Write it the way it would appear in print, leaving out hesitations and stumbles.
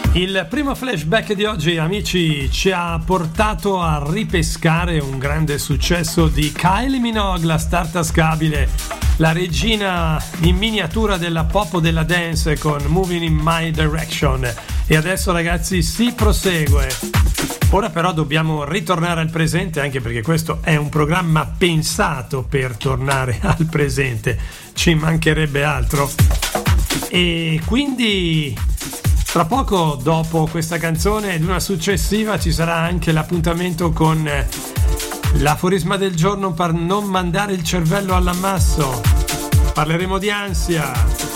Il primo flashback di oggi, amici, ci ha portato a ripescare un grande successo di Kylie Minogue, la star tascabile, la regina in miniatura della pop o della dance con Moving in My Direction. E adesso, ragazzi, si prosegue. Ora però dobbiamo ritornare al presente, anche perché questo è un programma pensato per tornare al presente, ci mancherebbe altro. E quindi tra poco, dopo questa canzone ed una successiva, ci sarà anche l'appuntamento con l'aforisma del giorno per non mandare il cervello all'ammasso. Parleremo di ansia.